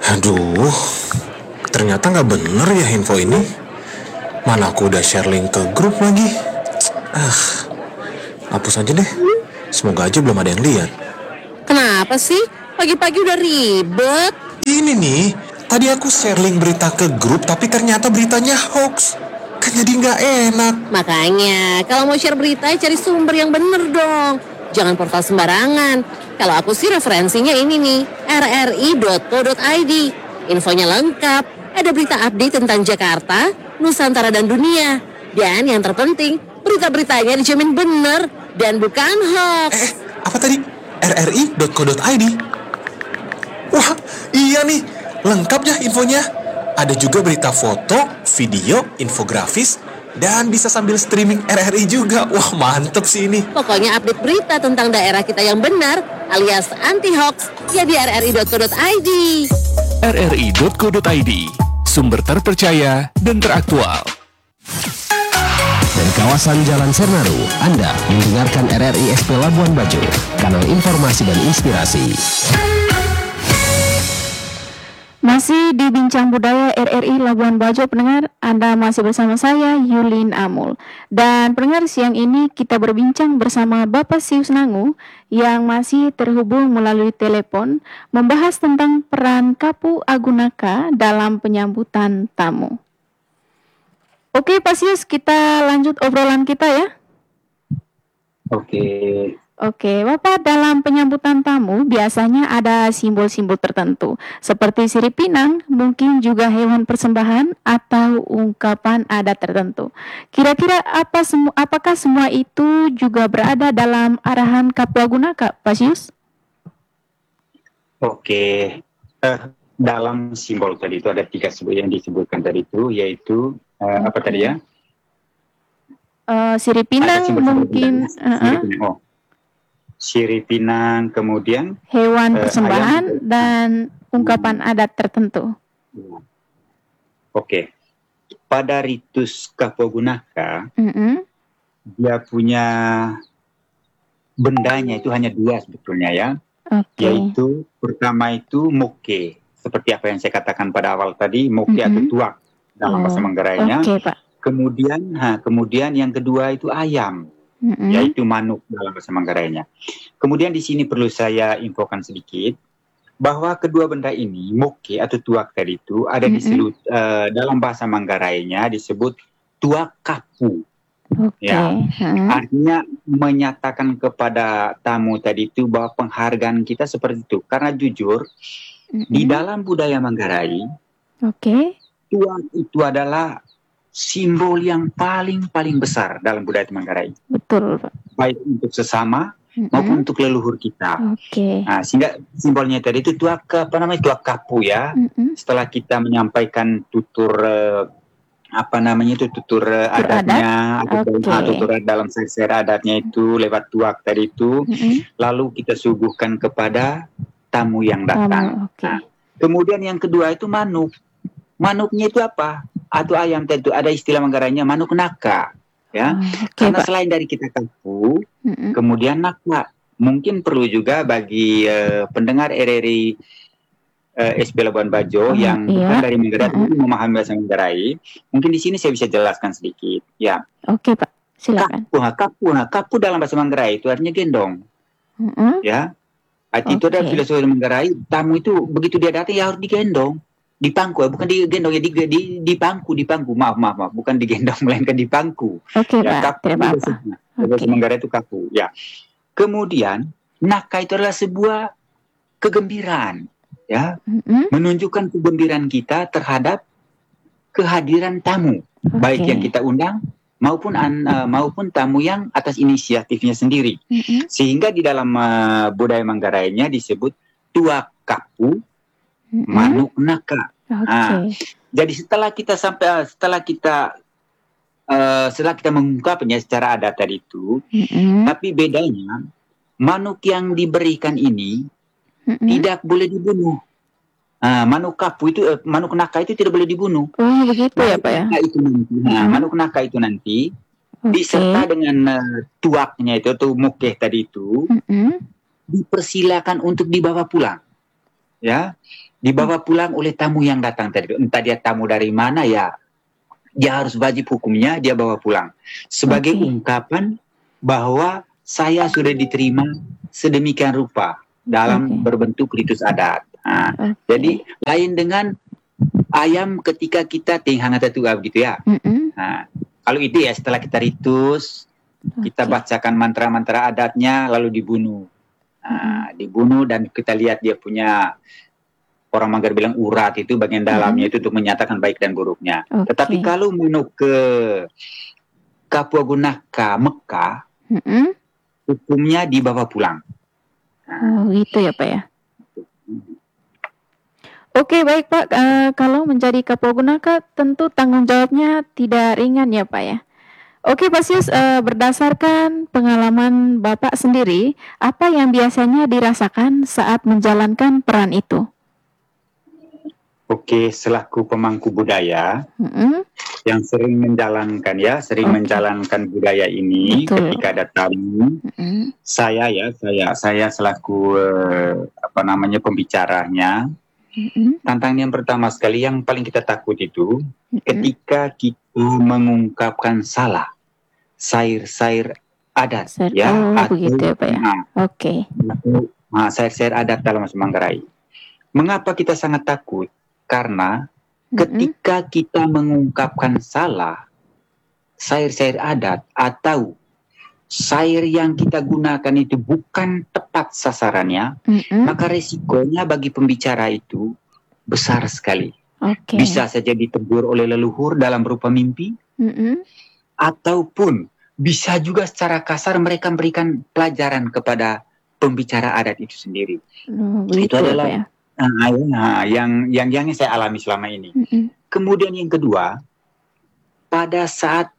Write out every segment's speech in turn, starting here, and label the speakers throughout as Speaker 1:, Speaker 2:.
Speaker 1: Aduh, ternyata nggak bener ya info ini. Mana aku udah share link ke grup lagi. Hapus aja deh. Semoga aja belum ada yang lihat.
Speaker 2: Kenapa sih? Pagi-pagi udah ribet.
Speaker 1: Ini nih, tadi aku share link berita ke grup tapi ternyata beritanya hoax. Kan jadi nggak enak.
Speaker 2: Makanya, kalau mau share berita, cari sumber yang bener dong. Jangan portal sembarangan. Kalau aku sih referensinya ini nih, rri.co.id. Infonya lengkap, ada berita update tentang Jakarta, Nusantara dan dunia. Dan yang terpenting, berita-beritanya dijamin bener dan bukan hoax.
Speaker 1: Apa tadi? rri.co.id. Wah, iya nih, lengkap ya infonya. Ada juga berita foto, video, infografis, dan bisa sambil streaming RRI juga. Wah, mantep sih ini.
Speaker 2: Pokoknya update berita tentang daerah kita yang benar, alias anti-hoax, ya di rri.co.id.
Speaker 3: rri.co.id, sumber terpercaya dan teraktual.
Speaker 4: Dari kawasan Jalan Sernaru, Anda mendengarkan RRI SP Labuan Bajo, kanal informasi dan inspirasi.
Speaker 5: Masih di Bincang Budaya RRI Labuan Bajo, pendengar, Anda masih bersama saya, Yulin Amul. Dan pendengar, siang ini kita berbincang bersama Bapak Sius Nangu yang masih terhubung melalui telepon, membahas tentang peran Kapu Agunaka dalam penyambutan tamu. Oke Pak Sius, kita lanjut obrolan kita ya. Oke, Bapak, dalam penyambutan tamu biasanya ada simbol-simbol tertentu seperti sirip pinang, mungkin juga hewan persembahan atau ungkapan adat tertentu. Kira-kira apakah semua itu juga berada dalam arahan Kapu Agunaka, Pak Sius?
Speaker 6: Dalam simbol tadi itu ada 3 simbol yang disebutkan tadi itu, yaitu apa tadi ya?
Speaker 5: Sirip pinang mungkin.
Speaker 6: Sirip pinang, kemudian
Speaker 5: hewan persembahan dan ungkapan adat tertentu.
Speaker 6: Pada ritus Kapu Agunaka, dia punya bendanya itu hanya 2 sebetulnya ya. Yaitu pertama itu moke, seperti apa yang saya katakan pada awal tadi, moke atau tuak dalam bahasa Manggarainya. Kemudian yang kedua itu ayam. Yaitu manuk dalam bahasa Manggarainya. Kemudian di sini perlu saya infokan sedikit bahwa kedua benda ini, moke atau tuak tadi itu ada disebut dalam bahasa Manggarainya disebut tuak kapu. Artinya menyatakan kepada tamu tadi itu bahwa penghargaan kita seperti itu. Karena jujur di dalam budaya Manggarai, tuak itu adalah simbol yang paling besar dalam budaya Manggarai.
Speaker 5: Betul, Pak.
Speaker 6: Baik untuk sesama maupun untuk leluhur kita. Nah, sehingga simbolnya tadi itu tuak kapu ya. Setelah kita menyampaikan tutur tutur adatnya, tutur dalam syair adatnya itu lewat tuak tadi itu, lalu kita suguhkan kepada tamu yang datang. Nah, kemudian yang kedua itu manuk. Manuknya itu apa? Atau ayam tentu ada istilah Manggarainya manuk naka, ya. Karena selain dari kita kapu, kemudian naka. Mungkin perlu juga bagi pendengar RRI SP Labuan Bajo yang bukan dari Manggarai tapi memahami bahasa Manggarai, mungkin di sini saya bisa jelaskan sedikit, ya.
Speaker 5: Oke, Pak. Silakan.
Speaker 6: Kapu dalam bahasa Manggarai itu artinya gendong. Ya. Itu ada filosofi Manggarai, tamu itu begitu dia datang ya harus digendong. Di pangku, bukan digendong ya, di pangku, maaf, bukan digendong melainkan di pangku.
Speaker 5: Pak, tidak apa-apa.
Speaker 6: Bahasa Manggarai itu kapu, ya. Kemudian naka itu adalah sebuah kegembiraan, ya, menunjukkan kegembiraan kita terhadap kehadiran tamu, baik yang kita undang maupun tamu yang atas inisiatifnya sendiri. Sehingga di dalam budaya Manggarainya disebut tuak kapu, manuk naka. Jadi setelah kita mengungkapnya secara adat tadi itu, tapi bedanya manuk yang diberikan ini tidak boleh dibunuh. Manuk naka itu tidak boleh dibunuh.
Speaker 5: Begitu ya Pak ya.
Speaker 6: Manuk naka itu nanti diserta dengan tuaknya itu atau mokeh tadi itu dipersilakan untuk dibawa pulang. Ya. dibawa pulang oleh tamu yang datang tadi. Entah dia tamu dari mana ya, dia harus wajib hukumnya dia bawa pulang. Sebagai ungkapan bahwa saya sudah diterima sedemikian rupa dalam berbentuk ritus adat. Nah, jadi lain dengan ayam ketika kita tenghang atau gitu ya. Nah, kalau itu ya setelah kita ritus, kita bacakan mantra-mantra adatnya lalu dibunuh. Nah, dibunuh dan kita lihat dia punya, orang Manggar bilang urat itu bagian dalamnya itu untuk menyatakan baik dan buruknya. Tetapi kalau menuju ke Kapua Gunaka Mekah, hukumnya dibawa pulang.
Speaker 5: Oh gitu ya Pak ya. Oke baik Pak, kalau menjadi Kapua Gunaka tentu tanggung jawabnya tidak ringan ya Pak ya. Oke Pak Sius, berdasarkan pengalaman Bapak sendiri, apa yang biasanya dirasakan saat menjalankan peran itu?
Speaker 6: Oke, selaku pemangku budaya yang sering menjalankan budaya ini. Betul. Ketika ada tamu, saya selaku pembicaranya. Tantangan yang pertama sekali yang paling kita takut itu ketika kita mengungkapkan salah sair-sair adat
Speaker 5: begitu ya Pak ya.
Speaker 6: Sair-sair adat dalam bahasa Manggarai. Mengapa kita sangat takut? Karena ketika kita mengungkapkan salah sair-sair adat atau sair yang kita gunakan itu bukan tepat sasarannya, maka resikonya bagi pembicara itu besar sekali. Bisa saja ditegur oleh leluhur dalam berupa mimpi, ataupun bisa juga secara kasar mereka memberikan pelajaran kepada pembicara adat itu sendiri. Itu adalah yang saya alami selama ini. Kemudian yang kedua, pada saat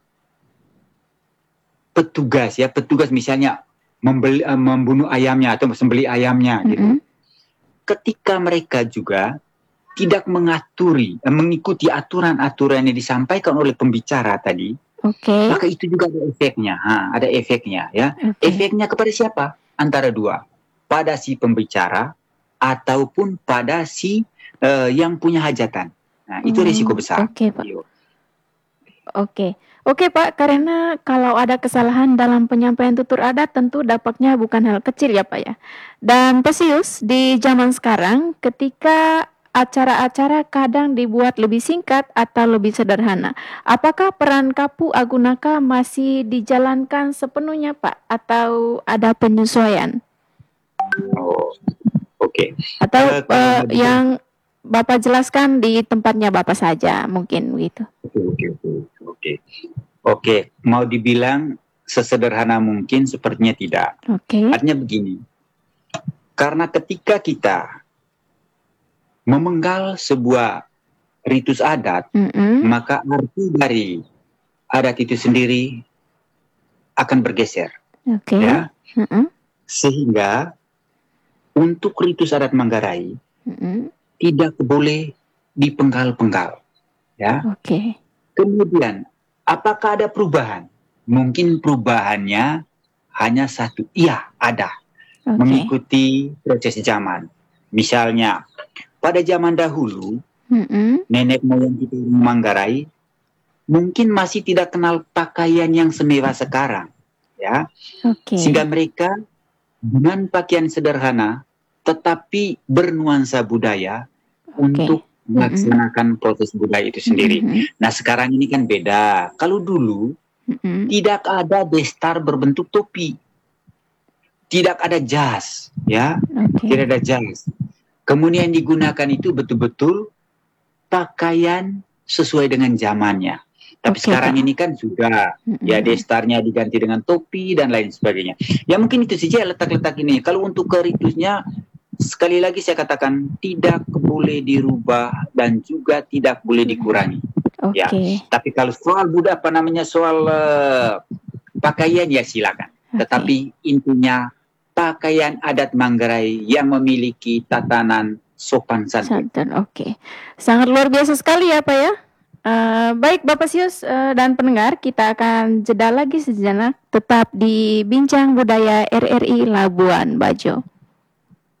Speaker 6: petugas misalnya membunuh ayamnya atau sembelih ayamnya gitu. Ketika mereka juga tidak mengikuti aturan-aturan yang disampaikan oleh pembicara tadi, maka itu juga ada efeknya. Ya. Efeknya kepada siapa? Antara dua, pada si pembicara ataupun pada si yang punya hajatan. Nah, itu risiko besar.
Speaker 5: Oke Pak, karena kalau ada kesalahan dalam penyampaian tutur adat tentu dampaknya bukan hal kecil ya Pak ya. Dan Pak Sius, di zaman sekarang ketika acara-acara kadang dibuat lebih singkat atau lebih sederhana, apakah peran Kapu Agunaka masih dijalankan sepenuhnya Pak atau ada penyesuaian? Atau yang Bapak jelaskan di tempatnya Bapak saja mungkin begitu.
Speaker 6: Oke, mau dibilang sesederhana mungkin sepertinya tidak. Artinya begini, karena ketika kita memenggal sebuah ritus adat, maka arti dari adat itu sendiri akan bergeser. Ya? Sehingga untuk ritus adat Manggarai tidak boleh dipenggal-penggal. Ya. Kemudian, apakah ada perubahan? Mungkin perubahannya hanya satu. Iya, ada. Mengikuti proses zaman. Misalnya, pada zaman dahulu, nenek moyang kita Manggarai mungkin masih tidak kenal pakaian yang semewah sekarang. Ya. Sehingga mereka dengan pakaian sederhana, tetapi bernuansa budaya untuk melaksanakan proses budaya itu sendiri. Nah sekarang ini kan beda. Kalau dulu tidak ada destar berbentuk topi, tidak ada jas, ya, tidak ada jas. Kemudian digunakan itu betul-betul pakaian sesuai dengan zamannya. Tapi sekarang ini kan sudah ya destarnya diganti dengan topi dan lain sebagainya. Ya mungkin itu saja letak-letak ini. Kalau untuk ritusnya, sekali lagi saya katakan tidak boleh dirubah dan juga tidak boleh dikurangi. Ya. Tapi kalau soal soal pakaian ya silakan. Tetapi intinya pakaian adat Manggarai yang memiliki tatanan sopan santun.
Speaker 5: Sangat luar biasa sekali ya Pak ya. Baik Bapak Sius dan pendengar, kita akan jeda lagi sejenak, tetap di Bincang Budaya RRI Labuan Bajo.